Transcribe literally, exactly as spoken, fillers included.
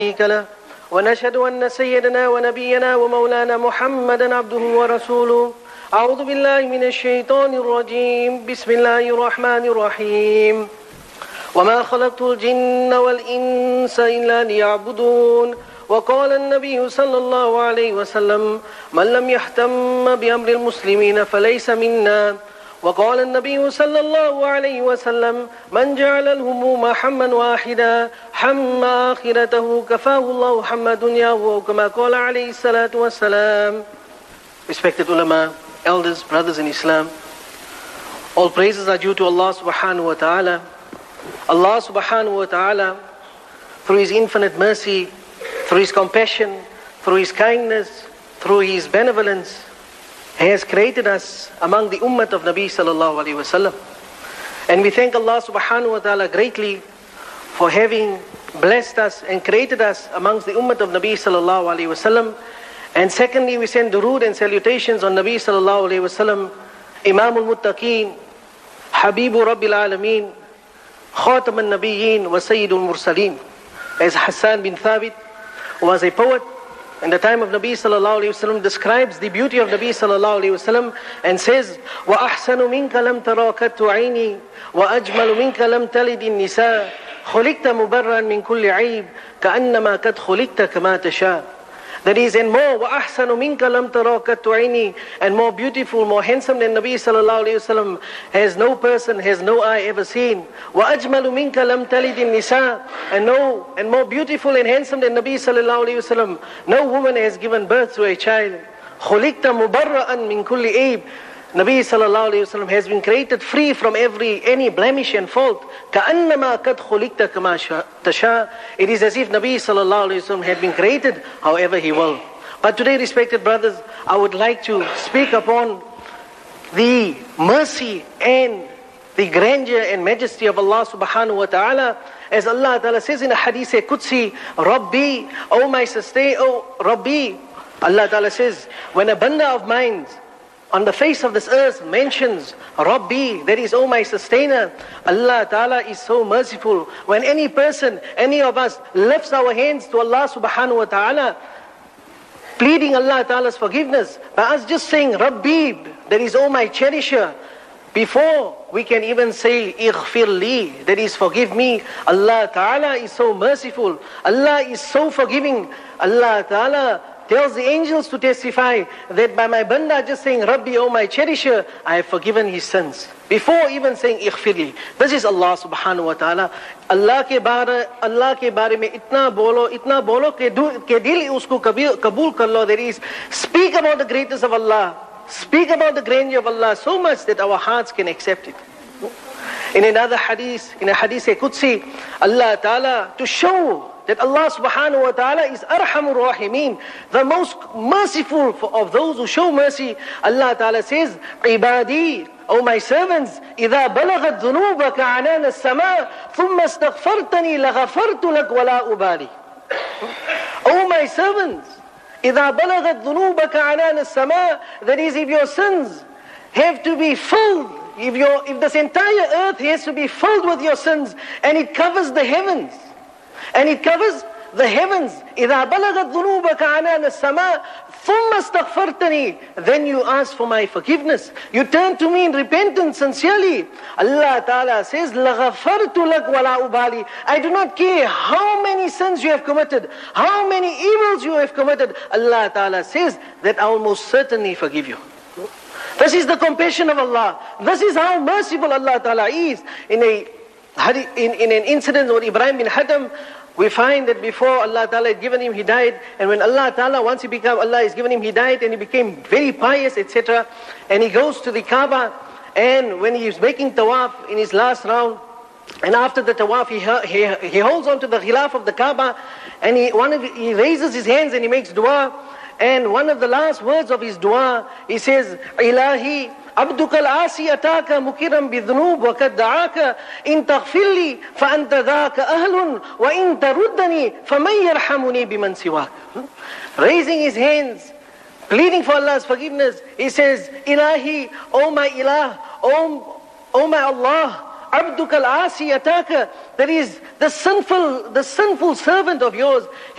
شريك له ونشهد أن سيدنا ونبينا ومولانا محمدا عبده ورسوله. أعوذ بالله من الشيطان الرجيم. بسم الله الرحمن الرحيم. وما خلقت الجن والإنس إلا ليعبدون. وقال النبي صلى الله عليه وسلم: من لم يهتم بأمر المسلمين فليس منا. وقال النبي صلى الله عليه وسلم: من جعل الهموم حما واحدا حم آخرته كفاه الله حم دنياه كما قال عليه الصلاة والسلام. Respected ulama, elders, brothers in Islam, all praises are due to Allah subhanahu wa ta'ala. Allah subhanahu wa ta'ala, through His infinite mercy, through His compassion, through His kindness, through His benevolence, has created us among the ummah of Nabi sallallahu alayhi wa sallam. And we thank Allah subhanahu wa ta'ala greatly for having blessed us and created us amongst the ummah of Nabi sallallahu alayhi wa sallam. And secondly, we send durood and salutations on Nabi sallallahu alayhi wa sallam, Imamul Muttaqeen, Habibu Rabbil Alameen, Khatam al-Nabiyyin wa Sayyidul Mursaleen. As Hassan bin Thabit was a poet in the time of Nabi sallallahu alayhi wa sallam, describes the beauty of Nabi sallallahu alayhi wa sallam and says, وَأَحْسَنُ مِنْكَ لَمْ تَرَاكَتُ عَيْنِي وَأَجْمَلُ مِنْكَ لَمْ تَلِدِ النِّسَاء خُلِقْتَ مُبَرًّا مِنْ كُلِّ عَيْبٍ كَأَنَّمَا قَدْ خُلِقْتَ كَمَا تَشَاءُ. That is, and more, وَأَحْسَنُ مِنْكَ لَمْ تَرَاكَتُ عَيْنِي, and more beautiful, more handsome than Nabi sallallahu alayhi wa sallam has no person, has no eye ever seen. وَأَجْمَلُ مِنْكَ لَمْ تَلِدِ النِّسَاء, and no, and more beautiful and handsome than Nabi sallallahu alayhi wa sallam, no woman has given birth to a child. خُلِقْتَ مُبَرًّا مِنْ كُلِّ عَيْبٍ. Nabi sallallahu alayhi wa sallam has been created free from every, any blemish and fault. كَأَنَّمَا قَدْ خُلِقْتَ كَمَا تَشَاءُ. It is as if Nabi sallallahu alayhi wa sallam had been created however he will. But today, respected brothers, I would like to speak upon the mercy and the grandeur and majesty of Allah subhanahu wa ta'ala. As Allah ta'ala says in a hadith Qudsi, Rabbi, O my sustain, O Rabbi. Allah ta'ala says, when a banda of mine on the face of this earth mentions Rabbi, that is, oh my sustainer, Allah Ta'ala is so merciful. When any person, any of us lifts our hands to Allah subhanahu wa ta'ala, pleading Allah Ta'ala's forgiveness, by us just saying Rabbi, that is, oh my cherisher, before we can even say Ighfir li, that is, forgive me, Allah Ta'ala is so merciful. Allah is so forgiving. Allah Ta'ala tells the angels to testify that by my banda just saying Rabbi, oh my cherisher, I have forgiven his sins, before even saying Ighfirli. This is Allah subhanahu wa ta'ala. Allah ke bare, Allah ke bare mein itna bolo, itna bolo ke dil usko kabul kar lo. That is, speak about the greatness of Allah, speak about the grandeur of Allah so much that our hearts can accept it. In another hadith, in a hadith Qudsi, Allah Ta'ala, to show that Allah subhanahu wa ta'ala is Arhamur Rahimin, the most merciful of those who show mercy. Allah Ta'ala says, Ibadi, O my servants, إِذَا بَلَغَتْ ذُنُوبَكَ عَنَانَ السَّمَاءِ ثُمَّ اسْتَغْفَرْتَنِي لَغَفَرْتُ لَكَ وَلَا أُبَالِي. O my servants, إِذَا بَلَغَتْ ذُنُوبَكَ عَنَانَ السَّمَاءِ, that is, if your sins have to be filled, if, your, if this entire earth has to be filled with your sins, and it covers the heavens, and it covers the heavens. إِذَا بَلَغَتْ ذُنُوبَكَ عَنَانَ السَّمَاءِ ثُمَّ اسْتَغْفَرْتَنِي, then you ask for my forgiveness. You turn to me in repentance sincerely. Allah Ta'ala says, لَغَفَرْتُ لَكَ وَلَا أُبَالِي. I do not care how many sins you have committed, how many evils you have committed. Allah Ta'ala says that I will most certainly forgive you. This is the compassion of Allah. This is how merciful Allah Ta'ala is. In a In, in an incident with Ibrahim bin Hatam, we find that before Allah Ta'ala had given him Hidayat, and when Allah Ta'ala, once he became, Allah has given him Hidayat, and he became very pious, et cetera, and he goes to the Kaaba, and when he is making tawaf in his last round, and after the tawaf, he, he, he holds on to the ghilaf of the Kaaba, and he, one of, he raises his hands and he makes dua, and one of the last words of his dua, he says, Ilahi, عبدك العاصي أتاك مكرا بذنوب وقد دعاك إن تغفر لي فأنت ذاك أهل وإن تردني فمن يرحمني بمن سواك. Raising his hands, pleading for Allah's forgiveness, he says, Ilahi, O my Ilah, O, O my Allah, عبدك العاصي أتاك. That is, the sinful, the sinful servant of yours,